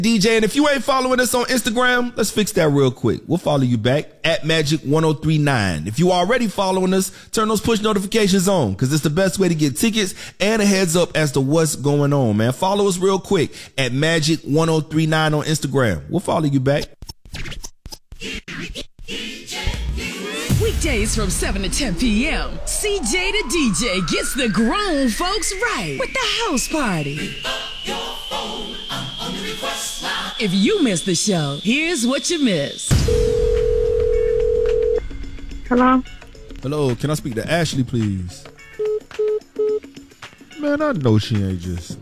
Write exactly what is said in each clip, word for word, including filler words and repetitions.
D J, and if you ain't following us on Instagram, let's fix that real quick. We'll follow you back at Magic one oh three nine. If you already following us, turn those push notifications on because it's the best way to get tickets and a heads up as to what's going on, man. Follow us real quick at Magic one oh three nine on Instagram. We'll follow you back. Weekdays from seven to ten p.m., C J the D J gets the grown folks right with the house party. If you missed the show, here's what you missed. Hello? Hello, can I speak to Ashley, please? Man, I know she ain't just...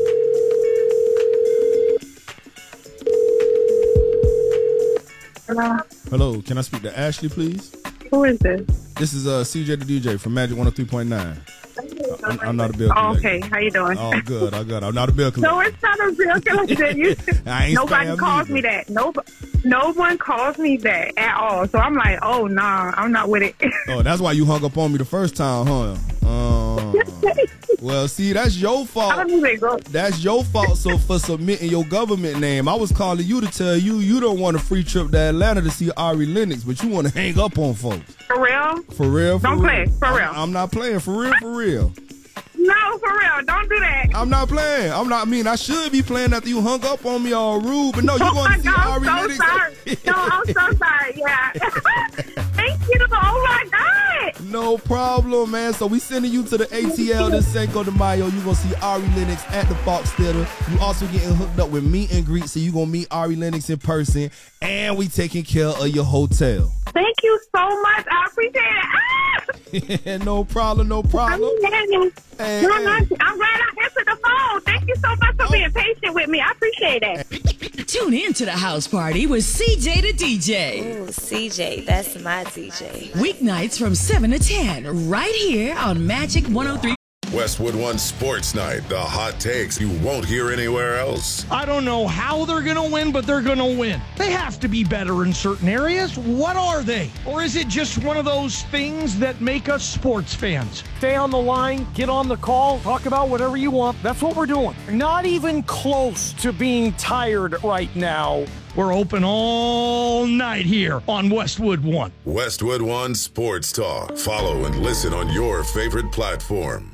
Hello? Hello, can I speak to Ashley, please? Who is this? This is uh, C J the D J from Magic one oh three point nine. I'm, I'm not a bill collector. Oh, okay, how you doing? Oh, good, oh, good. I'm not a bill collector. No, it's not a bill collector. You, I ain't nobody calls either. me that. No, no one calls me that at all. So I'm like, oh, nah, I'm not with it. Oh, that's why you hung up on me the first time, huh? Uh, well, see, that's your fault. I don't even go. That's your fault. So for submitting your government name, I was calling you to tell you you don't want a free trip to Atlanta to see Ari Lennox, but you want to hang up on folks. For real? For real? For don't real. play. For real. I'm, I'm not playing. For real, for real. No, for real. Don't do that. I'm not playing. I'm not. I mean, I should be playing after you hung up on me all rude, but no, you're going to see Ari I'm so Lennox. sorry. No, I'm so sorry. Yeah. Thank you. Oh, my God. No problem, man. So we sending you to the A T L this Cinco de Mayo. You're going to see Ari Lennox at the Fox Theater. You also getting hooked up with meet and greet, so you're going to meet Ari Lennox in person, and we taking care of your hotel. Thank you so much. I appreciate it. Ah! No problem, no problem. I'm, Hey, no, hey. no, I'm glad I answered the phone. Thank you so much for being patient with me. I appreciate it. Tune in to the house party with C J the D J. Ooh, C J, that's my D J. Weeknights from seven to ten, right here on Magic one oh three. Westwood One Sports Night, the hot takes you won't hear anywhere else. I don't know how they're going to win, but they're going to win. They have to be better in certain areas. What are they? Or is it just one of those things that make us sports fans? Stay on the line, get on the call, talk about whatever you want. That's what we're doing. Not even close to being tired right now. We're open all night here on Westwood One. Westwood One Sports Talk. Follow and listen on your favorite platform.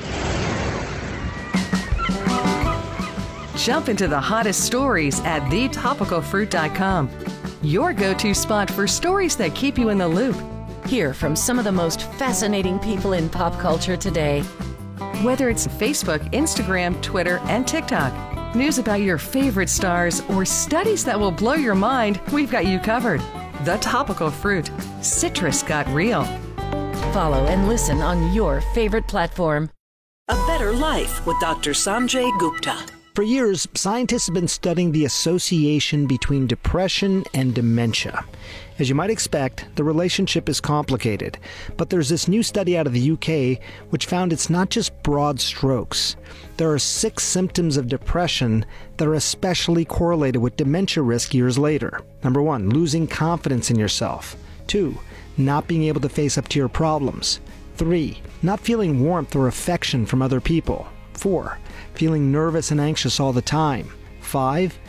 Jump into the hottest stories at the topical fruit dot com. Your go-to spot for stories that keep you in the loop. Hear from some of the most fascinating people in pop culture today. Whether it's Facebook, Instagram, Twitter, and TikTok, news about your favorite stars, or studies that will blow your mind, we've got you covered. The Topical Fruit. Citrus got real. Follow and listen on your favorite platform. A Better Life with Doctor Sanjay Gupta. For years, scientists have been studying the association between depression and dementia. As you might expect, the relationship is complicated, but there's this new study out of the U K which found it's not just broad strokes. There are six symptoms of depression that are especially correlated with dementia risk years later. Number one, losing confidence in yourself. Two, not being able to face up to your problems. Three, not feeling warmth or affection from other people. Four, feeling nervous and anxious all the time. Five,